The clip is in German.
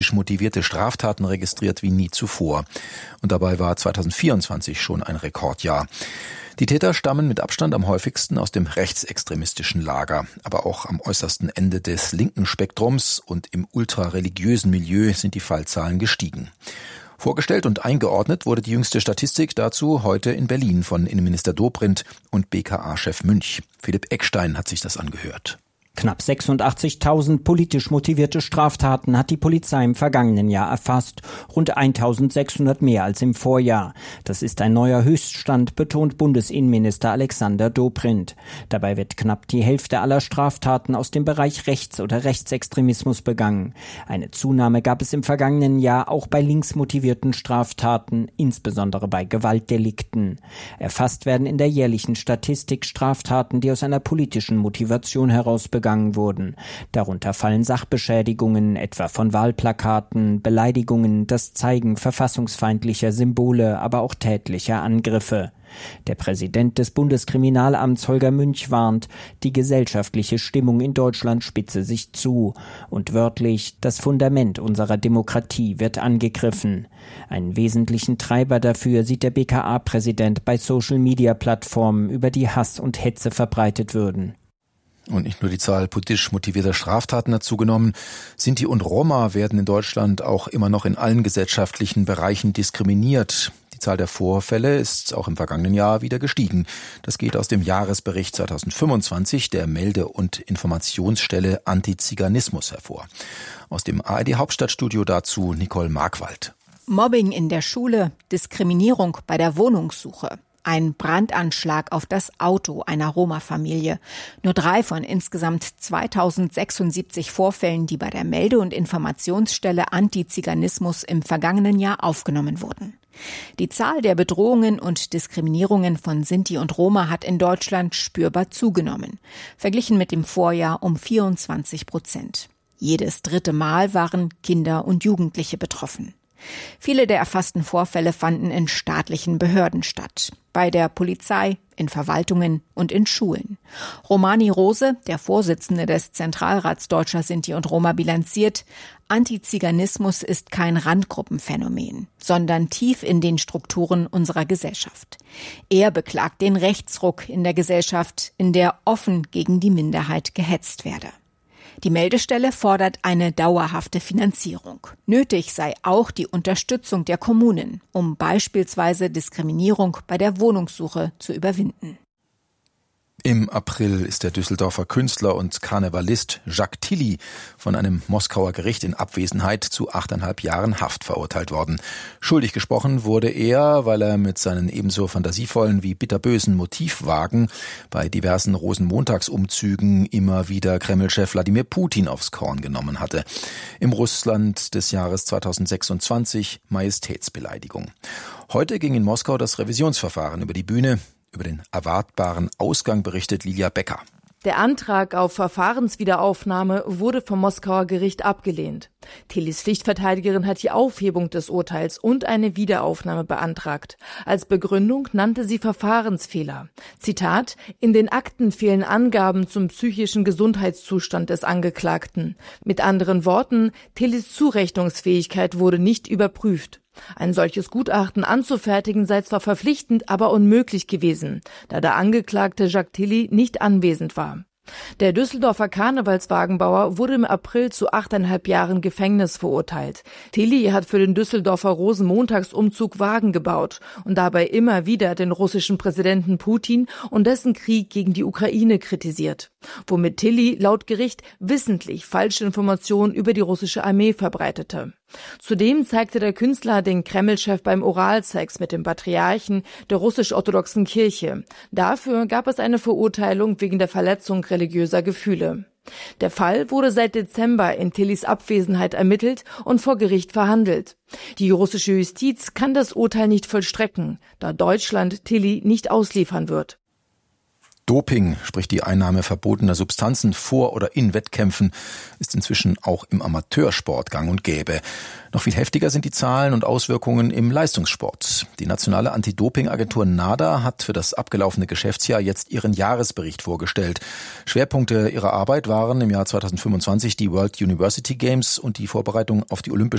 politisch motivierte Straftaten registriert wie nie zuvor. Und dabei war 2024 schon ein Rekordjahr. Die Täter stammen mit Abstand am häufigsten aus dem rechtsextremistischen Lager, aber auch am äußersten Ende des linken Spektrums und im ultrareligiösen Milieu sind die Fallzahlen gestiegen. Vorgestellt und eingeordnet wurde die jüngste Statistik dazu heute in Berlin von Innenminister Dobrindt und BKA-Chef Münch. Philipp Eckstein hat sich das angehört. Knapp 86.000 politisch motivierte Straftaten hat die Polizei im vergangenen Jahr erfasst. Rund 1.600 mehr als im Vorjahr. Das ist ein neuer Höchststand, betont Bundesinnenminister Alexander Dobrindt. Dabei wird knapp die Hälfte aller Straftaten aus dem Bereich Rechts- oder Rechtsextremismus begangen. Eine Zunahme gab es im vergangenen Jahr auch bei linksmotivierten Straftaten, insbesondere bei Gewaltdelikten. Erfasst werden in der jährlichen Statistik Straftaten, die aus einer politischen Motivation heraus begangen wurden. Darunter fallen Sachbeschädigungen, etwa von Wahlplakaten, Beleidigungen, das Zeigen verfassungsfeindlicher Symbole, aber auch tätlicher Angriffe. Der Präsident des Bundeskriminalamts Holger Münch warnt, die gesellschaftliche Stimmung in Deutschland spitze sich zu. Und wörtlich, das Fundament unserer Demokratie wird angegriffen. Einen wesentlichen Treiber dafür sieht der BKA-Präsident bei Social-Media-Plattformen, über die Hass und Hetze verbreitet würden. Und nicht nur die Zahl politisch motivierter Straftaten hat zugenommen. Sinti und Roma werden in Deutschland auch immer noch in allen gesellschaftlichen Bereichen diskriminiert. Die Zahl der Vorfälle ist auch im vergangenen Jahr wieder gestiegen. Das geht aus dem Jahresbericht 2025 der Melde- und Informationsstelle Antiziganismus hervor. Aus dem ARD Hauptstadtstudio dazu Nicole Markwald. Mobbing in der Schule, Diskriminierung bei der Wohnungssuche. Ein Brandanschlag auf das Auto einer Roma-Familie. Nur 3 von insgesamt 2076 Vorfällen, die bei der Melde- und Informationsstelle Antiziganismus im vergangenen Jahr aufgenommen wurden. Die Zahl der Bedrohungen und Diskriminierungen von Sinti und Roma hat in Deutschland spürbar zugenommen. Verglichen mit dem Vorjahr um 24%. Jedes 3. Mal waren Kinder und Jugendliche betroffen. Viele der erfassten Vorfälle fanden in staatlichen Behörden statt. Bei der Polizei, in Verwaltungen und in Schulen. Romani Rose, der Vorsitzende des Zentralrats Deutscher Sinti und Roma, bilanziert, Antiziganismus ist kein Randgruppenphänomen, sondern tief in den Strukturen unserer Gesellschaft. Er beklagt den Rechtsruck in der Gesellschaft, in der offen gegen die Minderheit gehetzt werde. Die Meldestelle fordert eine dauerhafte Finanzierung. Nötig sei auch die Unterstützung der Kommunen, um beispielsweise Diskriminierung bei der Wohnungssuche zu überwinden. Im April ist der Düsseldorfer Künstler und Karnevalist Jacques Tilly von einem Moskauer Gericht in Abwesenheit zu 8,5 Jahren Haft verurteilt worden. Schuldig gesprochen wurde er, weil er mit seinen ebenso fantasievollen wie bitterbösen Motivwagen bei diversen Rosenmontagsumzügen immer wieder Kreml-Chef Wladimir Putin aufs Korn genommen hatte. Im Russland des Jahres 2026 Majestätsbeleidigung. Heute ging in Moskau das Revisionsverfahren über die Bühne. Über den erwartbaren Ausgang berichtet Lilia Becker. Der Antrag auf Verfahrenswiederaufnahme wurde vom Moskauer Gericht abgelehnt. Tillys Pflichtverteidigerin hat die Aufhebung des Urteils und eine Wiederaufnahme beantragt. Als Begründung nannte sie Verfahrensfehler. Zitat: In den Akten fehlen Angaben zum psychischen Gesundheitszustand des Angeklagten. Mit anderen Worten, Tillys Zurechnungsfähigkeit wurde nicht überprüft. Ein solches Gutachten anzufertigen sei zwar verpflichtend, aber unmöglich gewesen, da der Angeklagte Jacques Tilly nicht anwesend war. Der Düsseldorfer Karnevalswagenbauer wurde im April zu 8,5 Jahren Gefängnis verurteilt. Tilly hat für den Düsseldorfer Rosenmontagsumzug Wagen gebaut und dabei immer wieder den russischen Präsidenten Putin und dessen Krieg gegen die Ukraine kritisiert, womit Tilly laut Gericht wissentlich falsche Informationen über die russische Armee verbreitete. Zudem zeigte der Künstler den Kreml-Chef beim Oralsex mit dem Patriarchen der russisch-orthodoxen Kirche. Dafür gab es eine Verurteilung wegen der Verletzung religiöser Gefühle. Der Fall wurde seit Dezember in Tillys Abwesenheit ermittelt und vor Gericht verhandelt. Die russische Justiz kann das Urteil nicht vollstrecken, da Deutschland Tilly nicht ausliefern wird. Doping, sprich die Einnahme verbotener Substanzen vor oder in Wettkämpfen, ist inzwischen auch im Amateursport gang und gäbe. Noch viel heftiger sind die Zahlen und Auswirkungen im Leistungssport. Die nationale Anti-Doping-Agentur NADA hat für das abgelaufene Geschäftsjahr jetzt ihren Jahresbericht vorgestellt. Schwerpunkte ihrer Arbeit waren im Jahr 2025 die World University Games und die Vorbereitung auf die Olympischen